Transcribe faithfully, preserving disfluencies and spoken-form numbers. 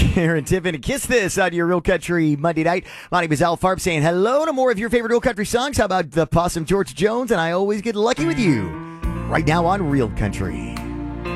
Aaron Tiffin, kiss this on your Real Country Monday night. My name is Al Farb saying hello to more of your favorite Real Country songs. How about the Possum George Jones? And I always get lucky with you right now on Real Country.